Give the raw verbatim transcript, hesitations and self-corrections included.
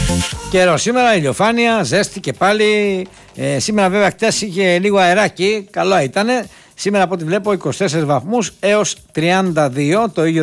Καιρό σήμερα, ηλιοφάνεια, ζέστη και πάλι. Ε, σήμερα βέβαια χτες είχε λίγο αεράκι, καλό ήτανε. Σήμερα από ό,τι βλέπω είκοσι τέσσερις βαθμούς έως τριάντα δύο, το ίδιο